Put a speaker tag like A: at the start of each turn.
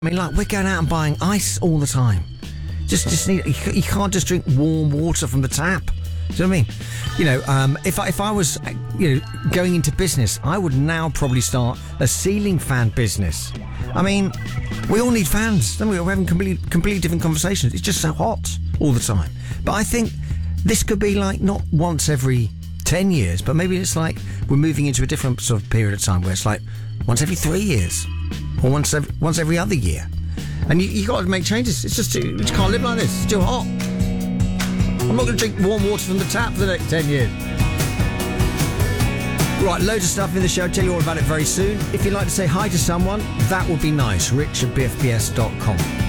A: I mean, like, we're going out and buying ice all the time. Just need. You can't just drink warm water from the tap. Do you know what I mean? You know, if I was, going into business, I would now probably start a ceiling fan business. I mean, we all need fans, don't we? We're having completely different conversations. It's just so hot all the time. But I think this could be like not once every 10 years, but maybe it's like we're moving into a different sort of period of time where it's like once every 3 years or once every other year. And you got to make changes. It's just you just can't live like this. It's too hot. I'm not going to drink warm water from the tap for the next 10 years. Right, loads of stuff in the show. I'll tell you all about it very soon. If you'd like to say hi to someone, that would be nice. Rich@bfbs.com.